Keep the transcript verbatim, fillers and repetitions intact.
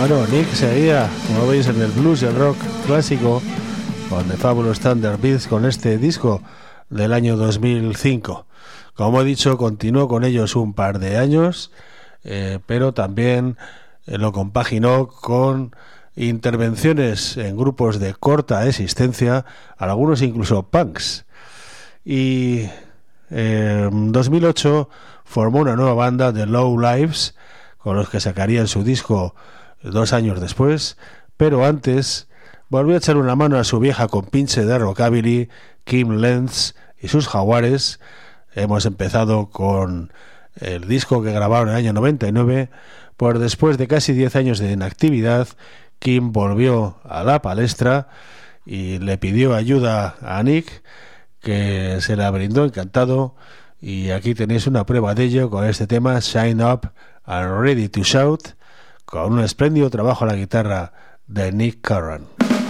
Bueno, Nick seguía, como veis, en el blues y el rock clásico con The Fabulous Thunderbirds, con este disco del año dos mil cinco. Como he dicho, continuó con ellos un par de años, eh, pero también eh, lo compaginó con intervenciones en grupos de corta existencia, algunos incluso punks. Y eh, en dos mil ocho formó una nueva banda, The Low Lives, con los que sacarían su disco dos años después, pero antes volvió a echar una mano a su vieja compinche de rockabilly, Kim Lenz, y sus jaguares. Hemos empezado con el disco que grabaron en el año noventa y nueve, pues después de casi diez años de inactividad, Kim volvió a la palestra y le pidió ayuda a Nick, que se la brindó encantado, y aquí tenéis una prueba de ello con este tema, Shine Up and Ready to Shout, con un espléndido trabajo a la guitarra de Nick Curran.